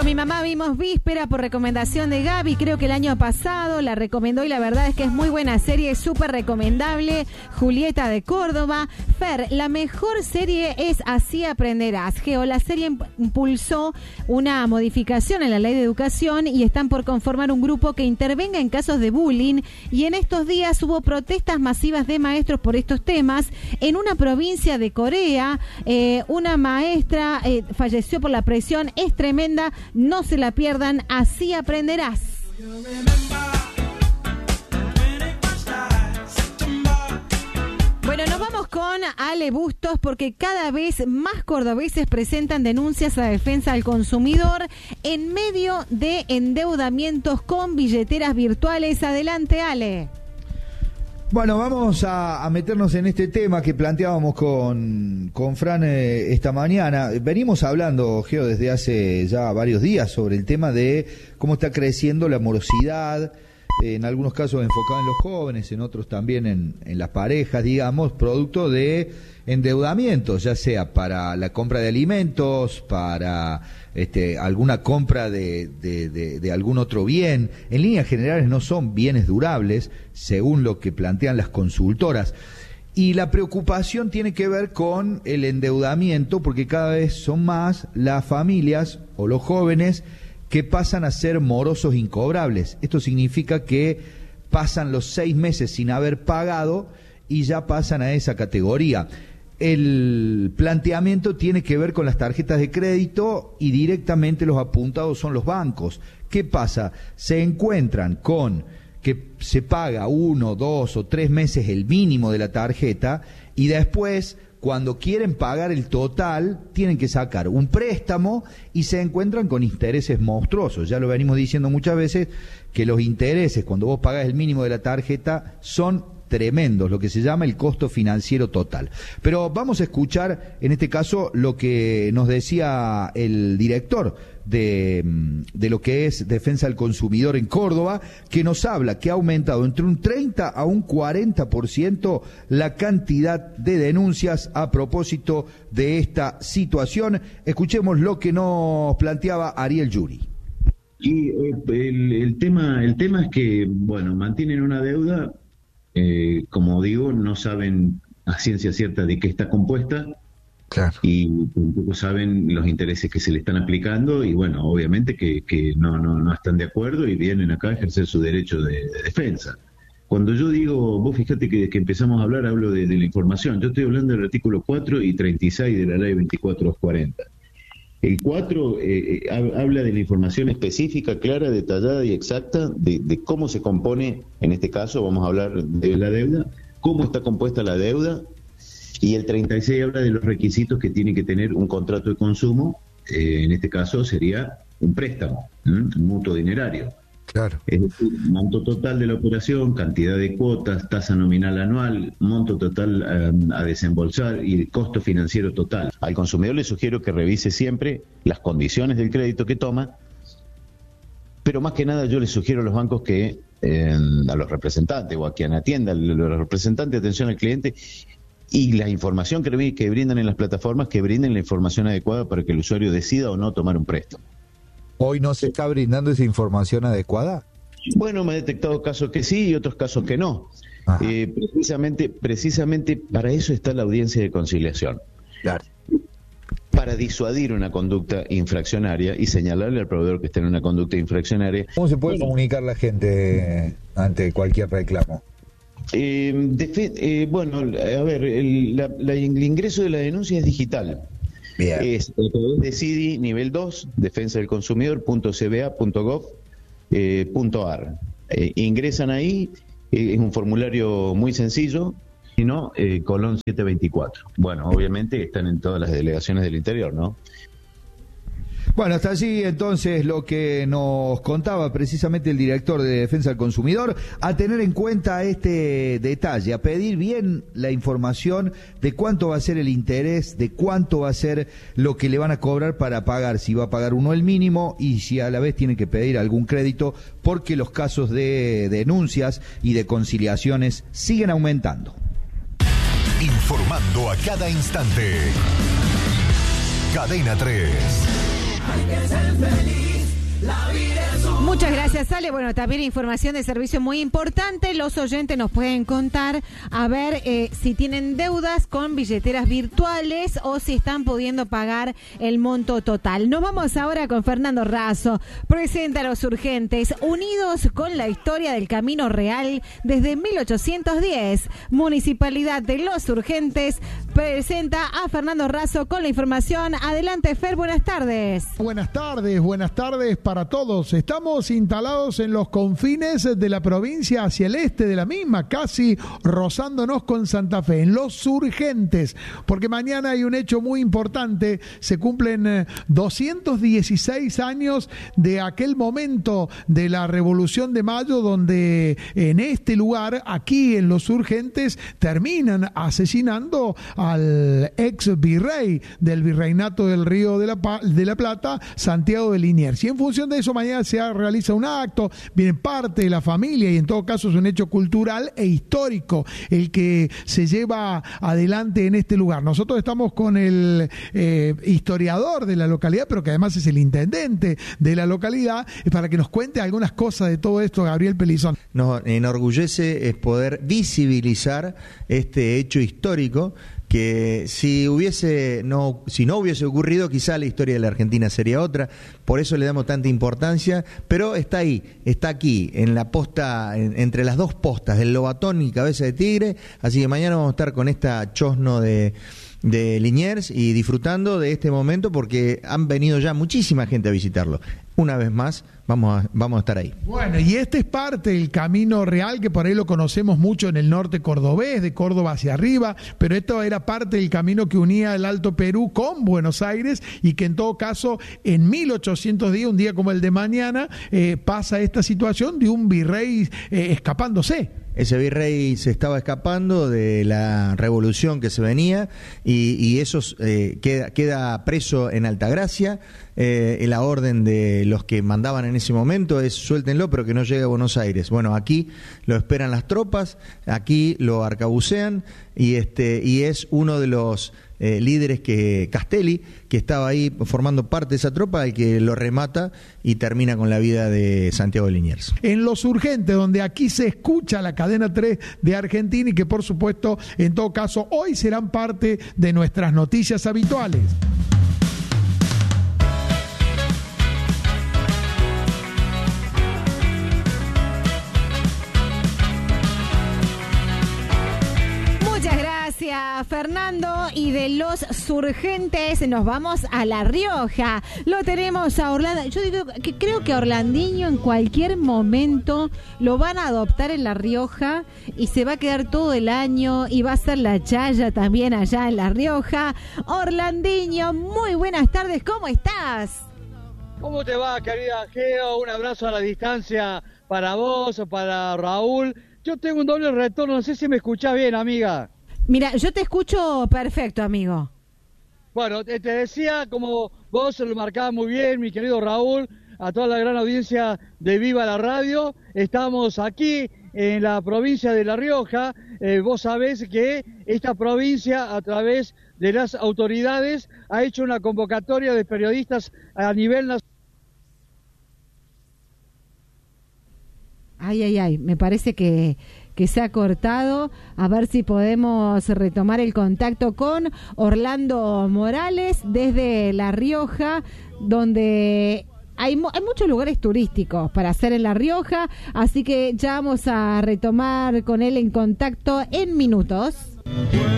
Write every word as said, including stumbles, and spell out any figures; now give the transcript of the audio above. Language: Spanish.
mi mamá vimos Víspera por recomendación de Gaby, creo que el año pasado la recomendó y la verdad es que es muy buena serie, súper recomendable. Julieta de Córdoba. Fer, la mejor serie es Así Aprenderás. Geo, la serie impulsó una modificación en la ley de educación y están por conformar un grupo que intervenga en casos de bullying, y en estos días hubo protestas masivas de maestros por estos temas. En una provincia de Corea, eh, una maestra eh, falleció por la presión, es tremenda, no se la pierdan, Así Aprenderás. Bueno, nos vamos con Ale Bustos porque cada vez más cordobeses presentan denuncias a defensa del consumidor en medio de endeudamientos con billeteras virtuales. Adelante, Ale. Bueno, vamos a, a meternos en este tema que planteábamos con, con Fran eh, esta mañana. Venimos hablando, Geo, desde hace ya varios días sobre el tema de cómo está creciendo la morosidad, eh, en algunos casos enfocada en los jóvenes, en otros también en, en las parejas, digamos, producto de endeudamientos, ya sea para la compra de alimentos, para este, alguna compra de, de, de, de algún otro bien. En líneas generales no son bienes durables, según lo que plantean las consultoras. Y la preocupación tiene que ver con el endeudamiento, porque cada vez son más las familias o los jóvenes que pasan a ser morosos incobrables. Esto significa que pasan los seis meses sin haber pagado y ya pasan a esa categoría. El planteamiento tiene que ver con las tarjetas de crédito y directamente los apuntados son los bancos. ¿Qué pasa? Se encuentran con que se paga uno, dos o tres meses el mínimo de la tarjeta y después, cuando quieren pagar el total, tienen que sacar un préstamo y se encuentran con intereses monstruosos. Ya lo venimos diciendo muchas veces que los intereses, cuando vos pagás el mínimo de la tarjeta, son tremendos, lo que se llama el costo financiero total. Pero vamos a escuchar, en este caso, lo que nos decía el director de, de lo que es Defensa del Consumidor en Córdoba, que nos habla que ha aumentado entre un treinta a un cuarenta por ciento la cantidad de denuncias a propósito de esta situación. Escuchemos lo que nos planteaba Ariel Yuri. Y eh, el, el tema, el tema es que, bueno, mantienen una deuda. Eh, como digo, no saben a ciencia cierta de qué está compuesta, claro, y tampoco saben los intereses que se le están aplicando, y bueno, obviamente que, que no, no, no están de acuerdo y vienen acá a ejercer su derecho de, de defensa. Cuando yo digo, vos fíjate que, que empezamos a hablar, hablo de, de la información, yo estoy hablando del artículo cuatro y treinta y seis de la ley veinticuatro mil doscientos cuarenta. El cuatro eh, eh, habla de la información específica, clara, detallada y exacta de, de cómo se compone, en este caso vamos a hablar de la deuda, cómo está compuesta la deuda, y el treinta y seis habla de los requisitos que tiene que tener un contrato de consumo, eh, en este caso sería un préstamo, ¿eh? un mutuo dinerario. Claro. Es decir, monto total de la operación, cantidad de cuotas, tasa nominal anual, monto total eh, a desembolsar y el costo financiero total. Al consumidor le sugiero que revise siempre las condiciones del crédito que toma, pero más que nada yo le sugiero a los bancos que, eh, a los representantes o a quien atienda, a los representantes de atención al cliente, y la información que, que brindan en las plataformas, que brinden la información adecuada para que el usuario decida o no tomar un préstamo. ¿Hoy no se está brindando esa información adecuada? Bueno, me he detectado casos que sí y otros casos que no. Eh, precisamente, precisamente para eso está la audiencia de conciliación. Claro. Para disuadir una conducta infraccionaria y señalarle al proveedor que está en una conducta infraccionaria. ¿Cómo se puede comunicar la gente ante cualquier reclamo? Eh, de, eh, bueno, a ver, el, la, la, el ingreso de la denuncia es digital. Bien. Es el de C I D I nivel dos, defensa del consumidor punto c b a punto gov punto a r. Eh, ingresan ahí, eh, es un formulario muy sencillo, y no, eh, Colón setecientos veinticuatro. Bueno, obviamente están en todas las delegaciones del interior, ¿no? Bueno, hasta allí entonces lo que nos contaba precisamente el director de Defensa del Consumidor, a tener en cuenta este detalle, a pedir bien la información de cuánto va a ser el interés, de cuánto va a ser lo que le van a cobrar para pagar, si va a pagar uno el mínimo y si a la vez tiene que pedir algún crédito, porque los casos de denuncias y de conciliaciones siguen aumentando. Informando a cada instante. Cadena tres. Hay que ser feliz. Gracias, Ale. Bueno, también información de servicio muy importante. Los oyentes nos pueden contar a ver eh, si tienen deudas con billeteras virtuales o si están pudiendo pagar el monto total. Nos vamos ahora con Fernando Razo. Presenta a Los Urgentes, unidos con la historia del Camino Real desde mil ochocientos diez. Municipalidad de Los Urgentes presenta a Fernando Razo con la información. Adelante, Fer, buenas tardes. Buenas tardes, buenas tardes para todos. Estamos instalados en los confines de la provincia hacia el este de la misma, casi rozándonos con Santa Fe, en Los Urgentes, porque mañana hay un hecho muy importante. Se cumplen doscientos dieciséis años de aquel momento de la Revolución de Mayo, donde en este lugar, aquí en Los Urgentes, terminan asesinando al ex virrey del Virreinato del Río de la, de la Plata, Santiago de Liniers. Y en función de eso, mañana se realiza un acto, viene parte de la familia y en todo caso es un hecho cultural e histórico el que se lleva adelante en este lugar. Nosotros estamos con el eh, historiador de la localidad, pero que además es el intendente de la localidad, para que nos cuente algunas cosas de todo esto, Gabriel Pelizón. Nos enorgullece es poder visibilizar este hecho histórico que si hubiese no si no hubiese ocurrido, quizá la historia de la Argentina sería otra. Por eso le damos tanta importancia, pero está ahí, está aquí, en la posta, en, entre las dos postas del Lobatón y Cabeza de Tigre. Así que mañana vamos a estar con esta chosno de de Liniers y disfrutando de este momento, porque han venido ya muchísima gente a visitarlo. Una vez más, vamos a, vamos a estar ahí. Bueno, y este es parte del Camino Real, que por ahí lo conocemos mucho en el norte cordobés, de Córdoba hacia arriba, pero esto era parte del camino que unía el Alto Perú con Buenos Aires, y que en todo caso, en mil ochocientos diez, un día como el de mañana, eh, pasa esta situación de un virrey eh, escapándose. Ese virrey se estaba escapando de la revolución que se venía y, y eso eh, queda, queda preso en Altagracia. Eh, la orden de los que mandaban en ese momento es suéltenlo, pero que no llegue a Buenos Aires. Bueno, aquí lo esperan las tropas, aquí lo arcabucean y este y es uno de los eh, líderes que Castelli, que estaba ahí formando parte de esa tropa, el que lo remata y termina con la vida de Santiago de Liniers. En Los Urgentes, donde aquí se escucha la cadena tres de Argentina y que por supuesto, en todo caso, hoy serán parte de nuestras noticias habituales. Fernando, y de Los Urgentes nos vamos a La Rioja. Lo tenemos a Orlando. Yo digo que creo que a Orlandinho en cualquier momento lo van a adoptar en La Rioja y se va a quedar todo el año y va a ser la chaya también allá en La Rioja. Orlandinho, muy buenas tardes, ¿cómo estás? ¿Cómo te va, querida Geo? Un abrazo a la distancia para vos, para Raúl. Yo tengo un doble retorno, no sé si me escuchás bien, amiga. Mira, yo te escucho perfecto, amigo. Bueno, te, te decía, como vos lo marcabas muy bien, mi querido Raúl, a toda la gran audiencia de Viva la Radio, estamos aquí en la provincia de La Rioja. Eh, vos sabés que esta provincia, a través de las autoridades, ha hecho una convocatoria de periodistas a nivel nacional. Ay, ay, ay, me parece que... que se ha cortado. A ver si podemos retomar el contacto con Orlando Morales desde La Rioja, donde hay, hay muchos lugares turísticos para hacer en La Rioja, así que ya vamos a retomar con él en contacto en minutos.